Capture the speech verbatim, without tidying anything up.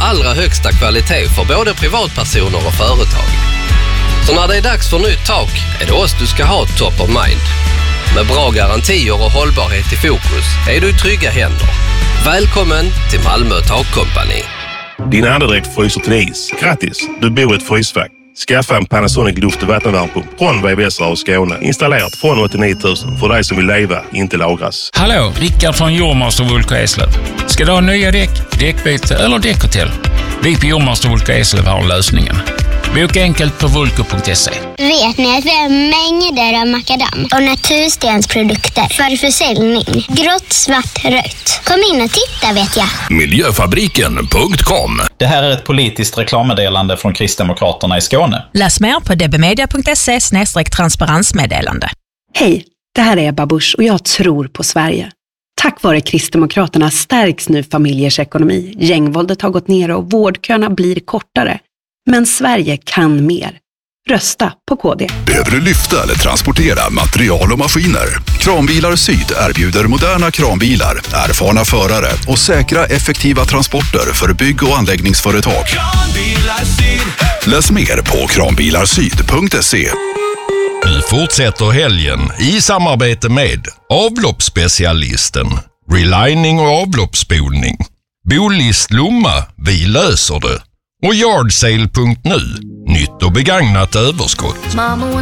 allra högsta kvalitet för både privatpersoner och företag. Så när det är dags för nytt tak är det oss du ska ha top of mind. Med bra garantier och hållbarhet i fokus är du i trygga händer. Välkommen till Malmö Takkompani. Din andedräkt fryser till is. Grattis, du bor i ett frysfack. Skaffa en Panasonic luft- och vattenvärmepump från V V S och Skåne. Installerat från åttionio tusen för dig som vill leva, inte lagras. Hallå, Rickard från Jormaster Vulko Eslöv. Ska du ha nya däck, däckbyte eller däckhotell? Vi på Jormaster Vulko Eslöv har lösningen. Boka enkelt på vulko punkt se. Vet ni att vi har mängder av makadam och naturstensprodukter för försäljning? Grått, svart, rött. Kom in och titta, vet jag. Miljöfabriken punkt com. Det här är ett politiskt reklammeddelande från Kristdemokraterna i Skåne. Läs mer på dbmedia punkt se slash transparensmeddelande. Hej, det här är Ebba Busch och jag tror på Sverige. Tack vare Kristdemokraterna stärks nu familjers ekonomi. Gängvåldet har gått ner och vårdköerna blir kortare. Men Sverige kan mer. Rösta på K D. Behöver du lyfta eller transportera material och maskiner? Kranbilar Syd erbjuder moderna kranbilar, erfarna förare och säkra effektiva transporter för bygg- och anläggningsföretag. Läs mer på kranbilarsyd punkt se. Nu fortsätter helgen i samarbete med avloppsspecialisten, relining och avloppsspolning. Bolist Lomma, vi löser det. Och yardsale punkt nu, nytt och begagnat överskott.